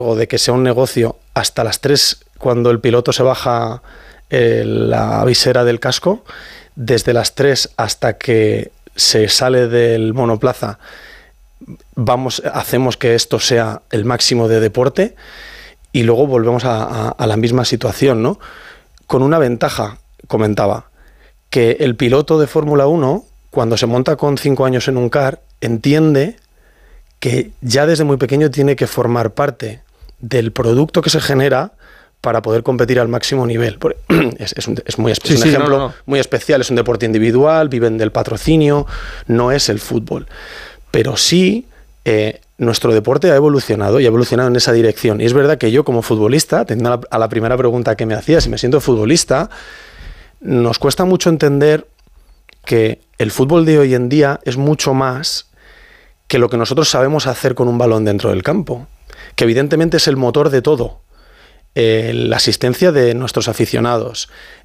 o de que sea un negocio hasta las 3 cuando el piloto se baja la visera del casco, desde las 3 hasta que se sale del monoplaza, hacemos que esto sea el máximo de deporte y luego volvemos a la misma situación, ¿no? Con una ventaja, comentaba, que el piloto de Fórmula 1, cuando se monta con 5 años en un kart, entiende que ya desde muy pequeño tiene que formar parte del producto que se genera para poder competir al máximo nivel. Es un ejemplo muy especial, es un deporte individual, viven del patrocinio, no es el fútbol. Pero sí, nuestro deporte ha evolucionado y ha evolucionado en esa dirección. Y es verdad que yo como futbolista, teniendo a la primera pregunta que me hacías, si me siento futbolista, nos cuesta mucho entender que el fútbol de hoy en día es mucho más que lo que nosotros sabemos hacer con un balón dentro del campo, que evidentemente es el motor de todo. La asistencia de nuestros aficionados,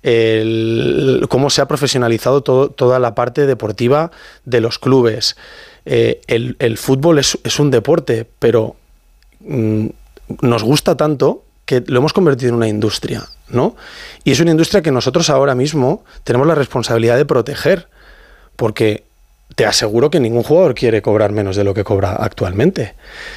cómo se ha profesionalizado toda la parte deportiva de los clubes. El fútbol es un deporte, pero nos gusta tanto que lo hemos convertido en una industria, ¿no? Y es una industria que nosotros ahora mismo tenemos la responsabilidad de proteger, porque te aseguro que ningún jugador quiere cobrar menos de lo que cobra actualmente.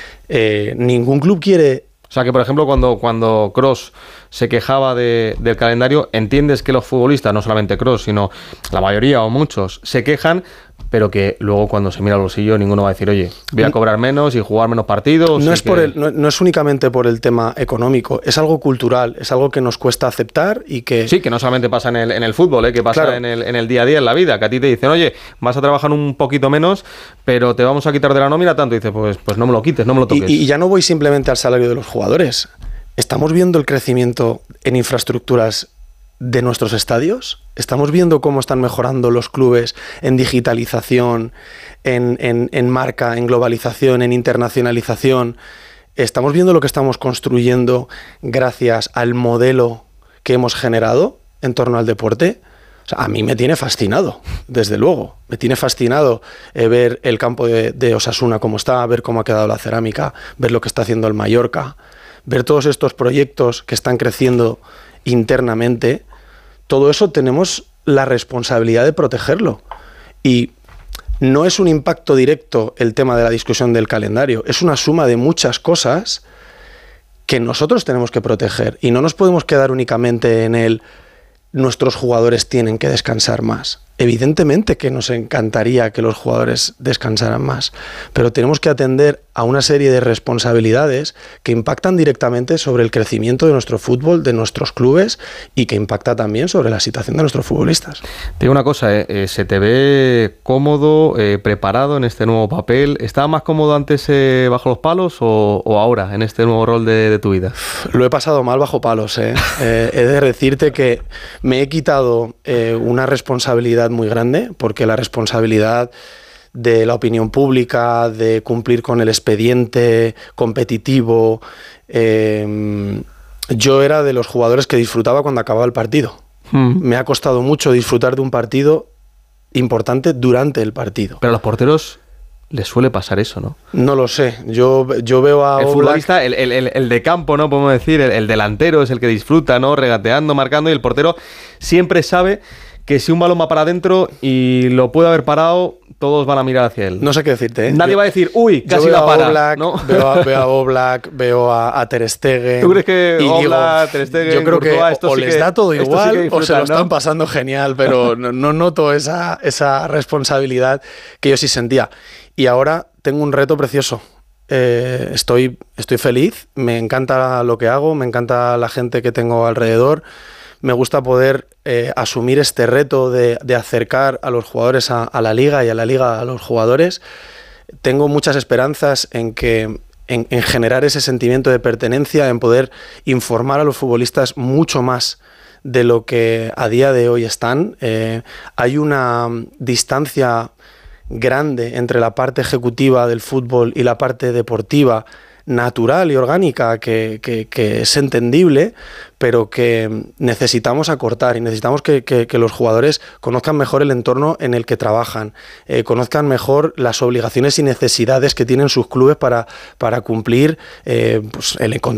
Ningún club quiere... O sea que, por ejemplo, cuando Kroos se quejaba del calendario, entiendes que los futbolistas, no solamente Kroos, sino la mayoría o muchos, se quejan, pero que luego cuando se mira al bolsillo ninguno va a decir, oye, voy a cobrar menos y jugar menos partidos. No es únicamente por el tema económico, es algo cultural, es algo que nos cuesta aceptar y que... Sí, que no solamente pasa en el fútbol, que pasa, claro, en el día a día, en la vida, que a ti te dicen, oye, vas a trabajar un poquito menos, pero te vamos a quitar de la nómina tanto, y dices, pues no me lo quites, no me lo toques. Y ya no voy simplemente al salario de los jugadores. Estamos viendo el crecimiento en infraestructuras de nuestros estadios. Estamos viendo cómo están mejorando los clubes en digitalización, en marca, en globalización, en internacionalización. Estamos viendo lo que estamos construyendo gracias al modelo que hemos generado en torno al deporte. O sea, a mí me tiene fascinado, desde luego. Me tiene fascinado ver el campo de Osasuna cómo está, ver cómo ha quedado la cerámica, ver lo que está haciendo el Mallorca, ver todos estos proyectos que están creciendo internamente. Todo eso tenemos la responsabilidad de protegerlo. Y no es un impacto directo el tema de la discusión del calendario, es una suma de muchas cosas que nosotros tenemos que proteger. Y no nos podemos quedar únicamente en nuestros jugadores tienen que descansar más. Evidentemente que nos encantaría que los jugadores descansaran más, pero tenemos que atender a una serie de responsabilidades que impactan directamente sobre el crecimiento de nuestro fútbol, de nuestros clubes, y que impacta también sobre la situación de nuestros futbolistas. Te digo una cosa, se te ve cómodo, preparado en este nuevo papel. ¿Estabas más cómodo antes bajo los palos o ahora en este nuevo rol de tu vida? Lo he pasado mal bajo palos. He de decirte que me he quitado una responsabilidad muy grande, porque la responsabilidad de la opinión pública, de cumplir con el expediente competitivo, yo era de los jugadores que disfrutaba cuando acababa el partido. Me ha costado mucho disfrutar de un partido importante durante el partido. Pero a los porteros les suele pasar eso, ¿no? No lo sé. Yo veo a el Oblak... futbolista, el de campo, ¿no? Podemos decir, el delantero es el que disfruta, ¿no? Regateando, marcando, y el portero siempre sabe que si un balón va para adentro y lo puede haber parado, todos van a mirar hacia él. No sé qué decirte, ¿eh? Nadie va a decir, uy, casi la para. Oblak, ¿no? Veo a Oblak, veo a Ter Stegen. ¿Tú crees que Oblak, Ter Stegen, yo creo Courtois, que o les da todo igual o se lo están ¿no? pasando genial, pero no noto esa responsabilidad que yo sí sentía. Y ahora tengo un reto precioso. Estoy feliz, me encanta lo que hago, me encanta la gente que tengo alrededor. Me gusta poder asumir este reto de acercar a los jugadores a la liga y a la liga a los jugadores. Tengo muchas esperanzas en generar ese sentimiento de pertenencia, en poder informar a los futbolistas mucho más de lo que a día de hoy están. Hay una distancia grande entre la parte ejecutiva del fútbol y la parte deportiva. natural y orgánica que es entendible, pero que necesitamos acortar y necesitamos que los jugadores conozcan mejor el entorno en el que trabajan, conozcan mejor las obligaciones y necesidades que tienen sus clubes para cumplir pues,